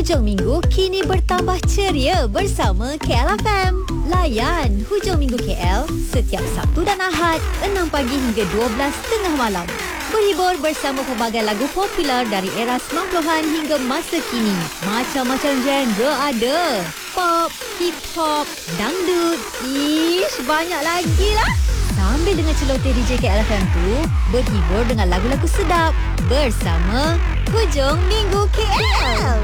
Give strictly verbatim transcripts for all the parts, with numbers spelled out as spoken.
Hujung minggu kini bertambah ceria bersama K L F M. Layan Hujung Minggu K L setiap Sabtu dan Ahad enam pagi hingga dua belas tengah malam. Berhibur bersama pelbagai lagu popular dari era sembilan puluhan hingga masa kini. Macam-macam genre ada. Pop, hip hop, dangdut, ish, banyak lagi lah. Sambil dengan celoteh D J K L F M tu, berhibur dengan lagu-lagu sedap bersama Hujung Minggu K L.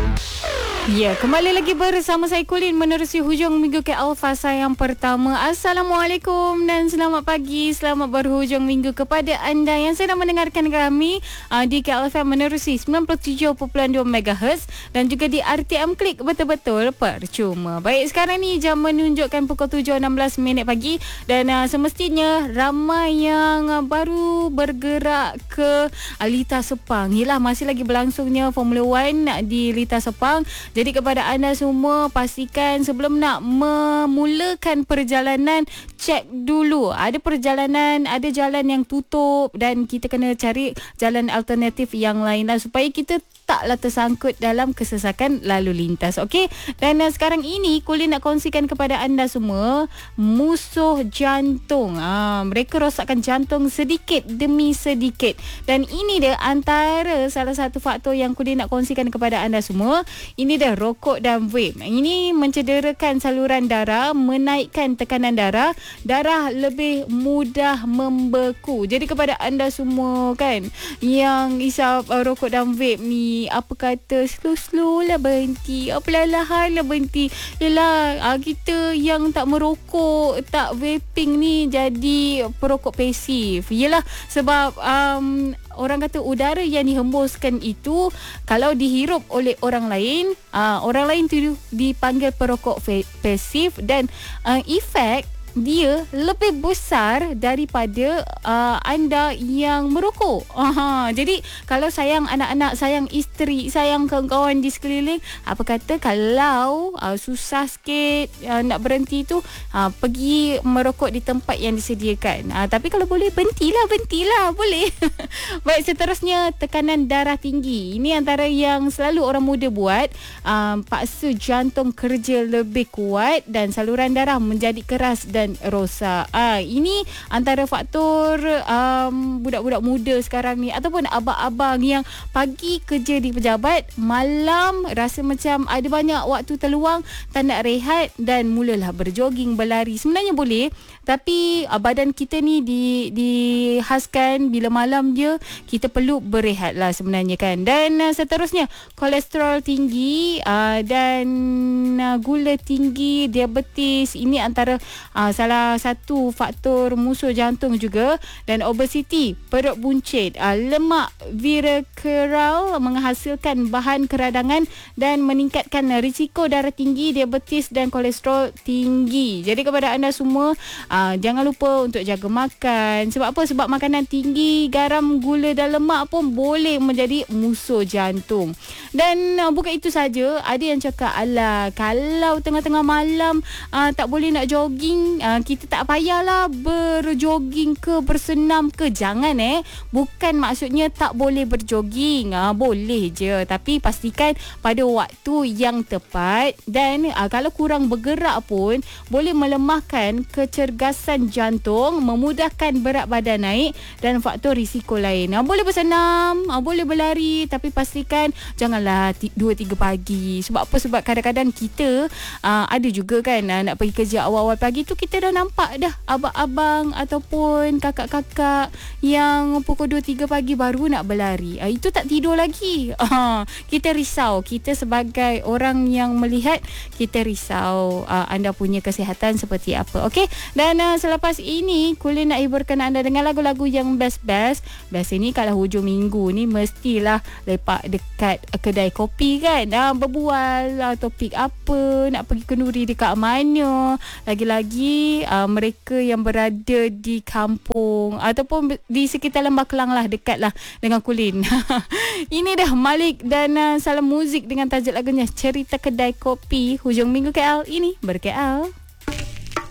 Ya, kembali lagi bersama saya Colin menerusi Hujung Minggu K L fasa yang pertama. Assalamualaikum dan selamat pagi. Selamat berhujung minggu kepada anda yang sedang mendengarkan kami uh, di K L F M menerusi sembilan puluh tujuh perpuluhan dua megahertz dan juga di R T M Klik betul-betul percuma. Baik, sekarang ni jam menunjukkan pukul tujuh enam belas minit pagi dan uh, semestinya ramai yang uh, baru bergerak ke uh, Lita Sepang. Yelah, masih lagi berlangsungnya Formula One di Lita Sepang. Jadi kepada anda semua, pastikan sebelum nak memulakan perjalanan, cek dulu. Ada perjalanan, ada jalan yang tutup dan kita kena cari jalan alternatif yang lain lah, supaya kita taklah tersangkut dalam kesesakan lalu lintas. Okey? Dan uh, sekarang ini Colin nak kongsikan kepada anda semua musuh jantung. Ha, mereka rosakkan jantung sedikit demi sedikit. Dan ini dia antara salah satu faktor yang Colin nak kongsikan kepada anda semua. Ini dia rokok dan vape. Ini mencederakan saluran darah, menaikkan tekanan darah, darah lebih mudah membeku. Jadi kepada anda semua kan yang isap uh, rokok dan vape ni, apa kata slow-slow lah berhenti, perlahan lah berhenti. Yelah, uh, kita yang tak merokok, tak vaping ni jadi perokok pasif. Yelah, sebab um, orang kata udara yang dihembuskan itu kalau dihirup oleh orang lain, uh, orang lain tu dipanggil perokok pasif dan uh, efek dia lebih besar daripada uh, anda yang merokok. Aha, jadi kalau sayang anak-anak, sayang isteri, sayang kawan-kawan di sekeliling, apa kata kalau uh, susah sikit uh, nak berhenti tu, uh, pergi merokok di tempat yang disediakan. Uh, tapi kalau boleh berhentilah, berhentilah, boleh. Baik, seterusnya tekanan darah tinggi. Ini antara yang selalu orang muda buat, uh, paksa jantung kerja lebih kuat dan saluran darah menjadi keras dan rosak. Ah, ini antara faktor um, budak-budak muda sekarang ni ataupun abang-abang yang pagi kerja di pejabat, malam rasa macam ada banyak waktu terluang, tak nak rehat dan mulalah berjoging, berlari. Sebenarnya boleh, tapi uh, badan kita ni di dihaskan bila malam je kita perlu berehat lah sebenarnya kan. Dan uh, seterusnya kolesterol tinggi uh, dan uh, gula tinggi, diabetes, ini antara uh, salah satu faktor musuh jantung juga. Dan obesiti, perut buncit, uh, lemak visceral menghasilkan bahan keradangan dan meningkatkan risiko darah tinggi, diabetes dan kolesterol tinggi. Jadi kepada anda semua, uh, jangan lupa untuk jaga makan. Sebab apa? Sebab makanan tinggi garam, gula dan lemak pun boleh menjadi musuh jantung. Dan uh, bukan itu saja, ada yang cakap, alah, kalau tengah-tengah malam uh, tak boleh nak jogging, uh, kita tak payahlah berjoging ke, bersenam ke. Jangan eh. Bukan maksudnya tak boleh berjoging. Ha, boleh je. Tapi pastikan pada waktu yang tepat. Dan ha, kalau kurang bergerak pun boleh melemahkan kecergasan jantung, memudahkan berat badan naik dan faktor risiko lain. Ha, boleh bersenam, ha, boleh berlari, tapi pastikan janganlah dua tiga pagi. Sebab apa? Sebab kadang-kadang kita ha, ada juga kan ha, nak pergi kerja awal-awal pagi tu, kita dah nampak dah abang-abang ataupun kakak-kakak yang pukul dua tiga pagi baru nak berlari. Uh, itu tak tidur lagi. Uh, kita risau. Kita sebagai orang yang melihat, kita risau uh, anda punya kesihatan seperti apa. Okey? Dan uh, selepas ini, Colin nak hiburkan anda dengan lagu-lagu yang best-best. Biasa ni kalau hujung minggu ni mestilah lepak dekat uh, kedai kopi kan. Uh, berbual uh, topik apa, nak pergi kenduri dekat mana. Lagi-lagi uh, mereka yang berada di kampung ataupun di sekitar Lembah Kelang lah, dekat lah dengan Colin. Ini dah Malik dan uh, Salam Muzik dengan tajuk lagunya Cerita Kedai Kopi. Hujung Minggu K L ini ber-K L.